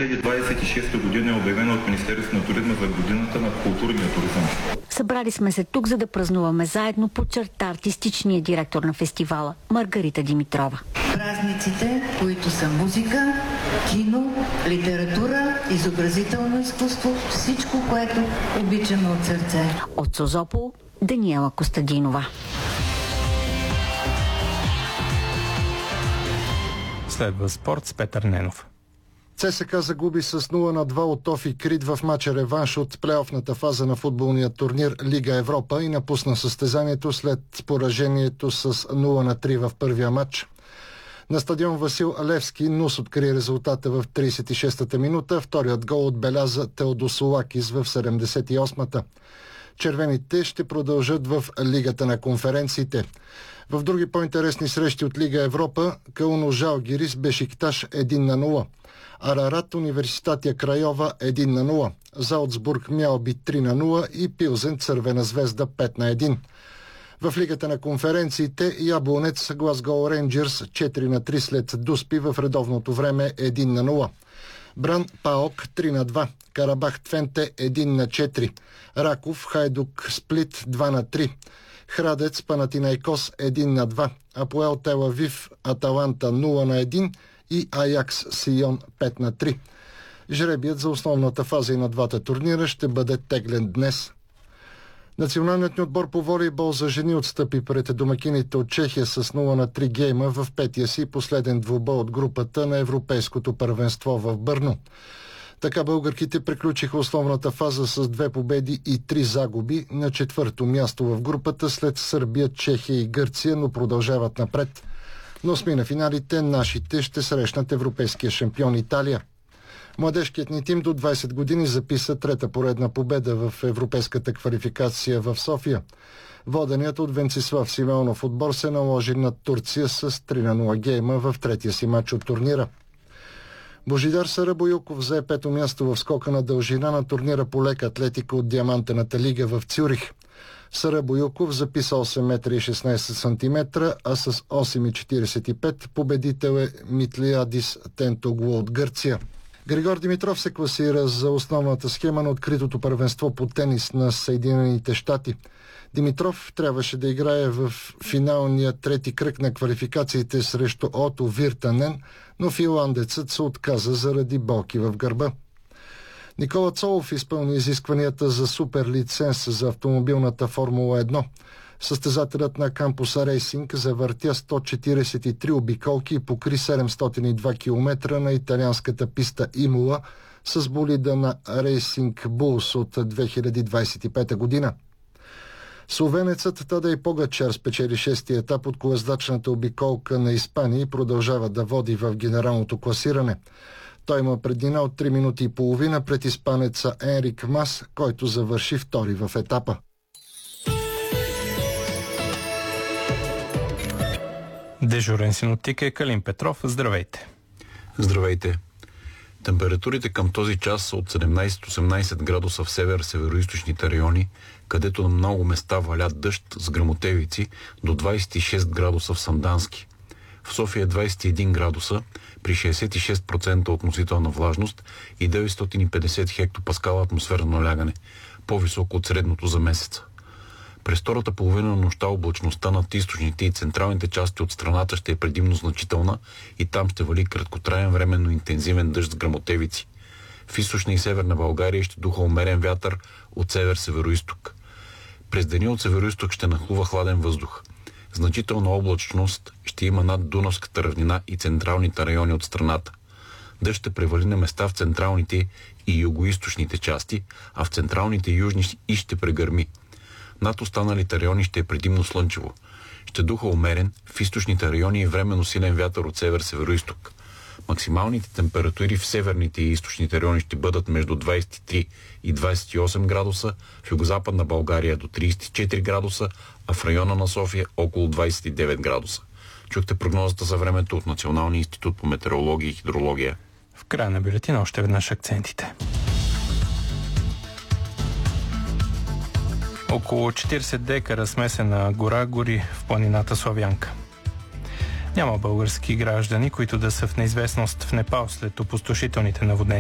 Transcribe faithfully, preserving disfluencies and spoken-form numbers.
хиляди двадесет и шеста година е обявена от Министерството на туризма за годината на културния туризъм. Събрали сме се тук, за да празнуваме заедно, подчерта артистичният директор на фестивала Маргарита Димитрова. Празниците, които са музика, кино, литература, изобразително изкуство, всичко, което обичаме от сърце. От Созопол, Даниела Костадинова. Следва спорт с Петър Ненов. ЦСКА загуби с нула на два от Тофи Крит в мача реванш от плейофната фаза на футболния турнир Лига Европа и напусна състезанието след поражението с нула на три в първия матч. На стадион Васил Левски Нус откри резултата в тридесет и шестата минута. Вторият гол отбеляза Теодосолакис в седемдесет и осмата. Червените ще продължат в Лигата на конференциите. В други по-интересни срещи от Лига Европа, Кауно Жалгирис Бешикташ едно на нула. Арарат Университатия Крайова едно на нула. Залцбург Мялби три на нула и Пилзен Цървена звезда пет на едно. В Лигата на конференциите Яблонец Глазгоу Рейнджърс четири на три след Дуспи в редовното време едно на нула. Бран Паок три на два. Карабах Твенте едно на четири. Раков Хайдук Сплит два на три. Храдец Панатинайкос едно на два. Апоел Тел Авив Аталанта нула на едно и Аякс Сион пет на три. Жребият за основната фаза и на двата турнира ще бъде теглен днес. Националният ни отбор по волейбол за жени отстъпи пред домакините от Чехия с нула на три гейма в петия си последен двубой от групата на Европейското първенство в Бърно. Така българките приключиха основната фаза с две победи и три загуби на четвърто място в групата след Сърбия, Чехия и Гърция, но продължават напред. На осми на финалите нашите ще срещнат европейския шампион Италия. Младежкият ни тим до двадесет години записа трета поредна победа в европейската квалификация в София. Воденият от Венцислав Симеонов отбор се наложи над Турция с три на нула гейма в третия си матч от турнира. Божидар Сарабоюков взе пето място в скока на дължина на турнира по лека атлетика от Диамантената лига в Цюрих. Сарабоюков записа осем метра и шестнадесет сантиметра, а с осем и четиридесет и пет победител е Митлиадис Тентоглу от Гърция. Григор Димитров се класира за основната схема на откритото първенство по тенис на Съединените щати. Димитров трябваше да играе в финалния трети кръг на квалификациите срещу Ото Виртанен, но финландецът се отказа заради болки в гърба. Никола Цолов изпълни изискванията за супер лиценз за автомобилната Формула едно. Състезателят на кампуса Рейсинг завъртя сто четиридесет и три обиколки и покри седемстотин и два километра на италианската писта Имола с болида на Racing Bulls от две хиляди двадесет и пета година. Словенецът Тадей Погачар спечели шестия етап от колездачната обиколка на Испания и продължава да води в генералното класиране. Той има преднина от три минути и половина пред испанеца Енрик Мас, който завърши втори в етапа. Дежурен синоптик е Калин Петров. Здравейте! Здравейте! Температурите към този час са от седемнадесет до осемнадесет градуса в север-североизточните райони, където на много места валят дъжд с гръмотевици, до двадесет и шест градуса в Сандански. В София двадесет и един градуса при шестдесет и шест процента относителна влажност и деветстотин и петдесет хектопаскала атмосферно налягане, по-високо от средното за месеца. През втората половина на нощта облачността над източните и централните части от страната ще е предимно значителна и там ще вали краткотраен временно интензивен дъжд с гръмотевици. В източна и северна България ще духа умерен вятър от север-североизток. През деня от североизток ще нахлува хладен въздух. Значителна облачност ще има над Дунавската равнина и централните райони от страната. Дъжд ще превали на места в централните и югоизточните части, а в централните и южни и ще прегърми. Над останалите райони ще е предимно слънчево. Ще духа умерен, в източните райони и временно силен вятър от север-североизток. Максималните температури в северните и източните райони ще бъдат между двадесет и три и двадесет и осем градуса, в югозападна България до тридесет и четири градуса, а в района на София около двадесет и девет градуса. Чухте прогнозата за времето от Националния институт по метеорология и хидрология. В края на бюлетина още веднъж акцентите. Около четиридесет декара смесена гора гори в планината Славянка. Няма български граждани, които да са в неизвестност в Непал след опустошителните наводнения.